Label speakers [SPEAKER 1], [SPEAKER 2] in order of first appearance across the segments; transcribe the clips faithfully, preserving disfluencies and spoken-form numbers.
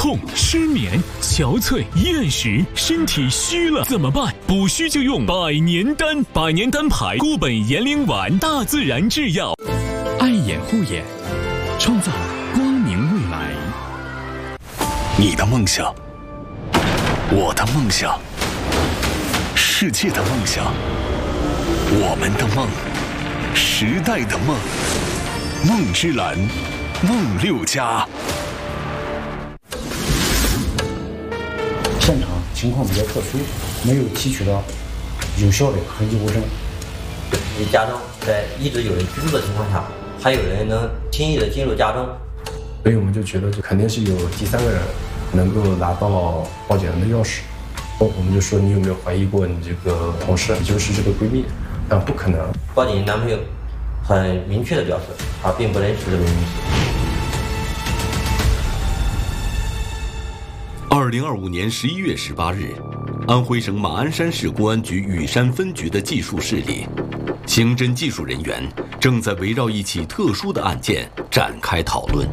[SPEAKER 1] 痛、失眠、憔悴、厌食，身体虚了怎么办？补虚就用百年丹，百年丹牌固本延龄丸，大自然制药。
[SPEAKER 2] 爱眼护眼，创造光明未来。
[SPEAKER 3] 你的梦想，我的梦想，世界的梦想，我们的梦，时代的梦。梦之蓝，梦六家。
[SPEAKER 4] 现场情况比较特殊，没有提取到有效的痕迹物证。
[SPEAKER 5] 你家中在一直有人居住的情况下，还有人能轻易的进入家中，
[SPEAKER 6] 所以我们就觉得这肯定是有第三个人能够拿到报警人的钥匙。我们就说你有没有怀疑过你这个同事，也就是这个闺蜜？但不可能。
[SPEAKER 5] 报警男朋友很明确的表示，他并不认识这位女士。
[SPEAKER 7] 二零二五年十一月十八日，安徽省马鞍山市公安局羽山分局的技术室里，刑侦技术人员正在围绕一起特殊的案件展开讨论。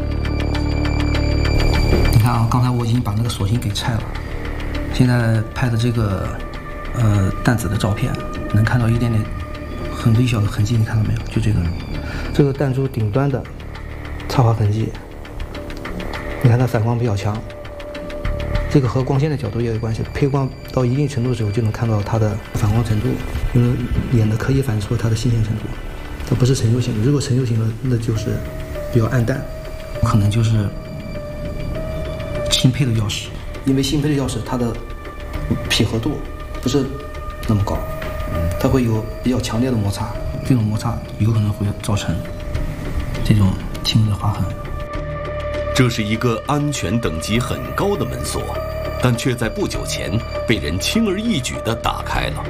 [SPEAKER 8] 你看啊，刚才我已经把那个锁芯给拆了，现在拍的这个呃弹子的照片，能看到一点点很微小的痕迹，你看到没有？就这个，这个弹珠顶端的擦划痕迹，你看它反光比较强。这个和光线的角度也有关系，配光到一定程度的时候，就能看到它的反光程度，嗯，眼的可以反映出它的新鲜程度。它不是陈旧型的，如果陈旧型的，那就是比较暗淡，可能就是新配的钥匙，因为新配的钥匙它的匹合度不是那么高，它会有比较强烈的摩擦，这种摩擦有可能会造成这种轻微的划痕。
[SPEAKER 7] 这是一个安全等级很高的门锁，但却在不久前被人轻而易举地打开了。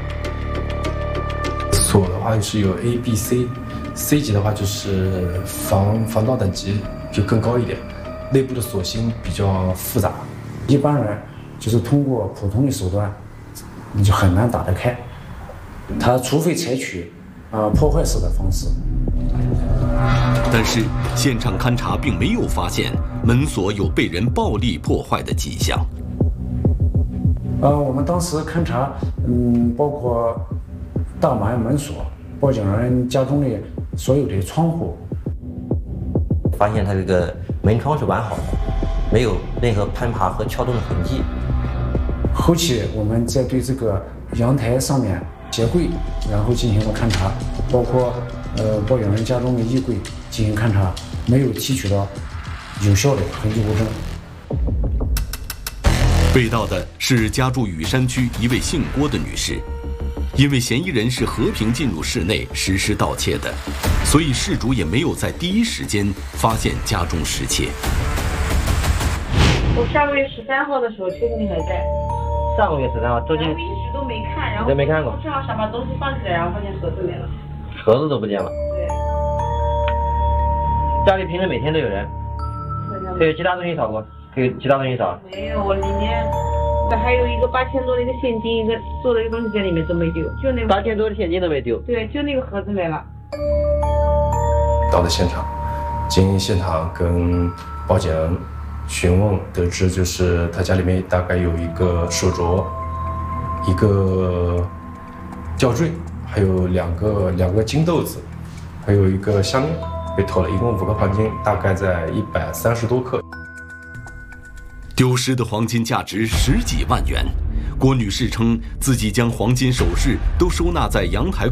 [SPEAKER 6] 锁的话是有 A、B、C，C 级的话就是防防盗等级就更高一点，内部的锁芯比较复杂，
[SPEAKER 4] 一般人就是通过普通的手段，你就很难打得开。他除非采取啊、呃、破坏式的方式。
[SPEAKER 7] 但是现场勘查并没有发现门锁有被人暴力破坏的迹象。
[SPEAKER 4] 呃，我们当时勘查，嗯，包括大门、门锁，报警人家中的所有的窗户，
[SPEAKER 5] 发现他这个门窗是完好的，没有任何攀爬和撬动的痕迹。
[SPEAKER 4] 后期我们再对这个阳台上面鞋柜，然后进行了勘查，包括呃报警人家中的衣柜进行勘查，没有提取到有效的痕迹物证。
[SPEAKER 7] 被盗的是家住羽山区一位姓郭的女士，因为嫌疑人是和平进入室内实施盗窃的，所以事主也没有在第一时间发现家中失窃。
[SPEAKER 9] 我上个月十三号的时候确定你还在。
[SPEAKER 5] 上个月十三号，周金。
[SPEAKER 9] 我一直都没看，然后
[SPEAKER 5] 都没看过。
[SPEAKER 9] 正好想把东西放起来，然后发现盒子没了。
[SPEAKER 5] 盒子都不见了。
[SPEAKER 9] 对。
[SPEAKER 5] 家里平时每天都有人。还有其他东西少过？还有其他东西少？
[SPEAKER 9] 没有，我里面还有一个八千多的一个现金，一个做的一个东西在里面都没丢，就那个。
[SPEAKER 5] 八千多的现金都没丢。
[SPEAKER 9] 对，就那个盒子没了。
[SPEAKER 6] 到了现场，经现场跟报警人询问得知，就是他家里面大概有一个手镯，一个吊坠，还有两个两个金豆子，还有一个项链被偷了，一共五个黄金，大概在一百三十多克。
[SPEAKER 7] 丢失的黄金价值十几万元，郭女士称自己将黄金首饰都收纳在阳台